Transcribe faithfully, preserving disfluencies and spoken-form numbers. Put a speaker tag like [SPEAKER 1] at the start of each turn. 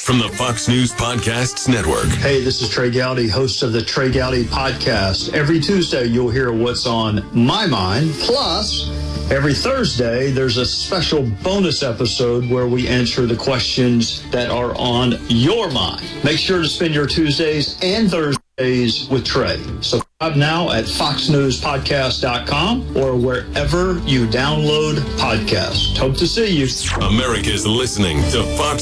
[SPEAKER 1] from the Fox News Podcasts Network.
[SPEAKER 2] Hey, this is Trey Gowdy, host of the Trey Gowdy Podcast. Every Tuesday, you'll hear what's on my mind. Plus, every Thursday, there's a special bonus episode where we answer the questions that are on your mind. Make sure to spend your Tuesdays and Thursdays with Trey. Subscribe now at fox news podcast dot com or wherever you download podcasts. Hope to see you.
[SPEAKER 1] America's listening to Fox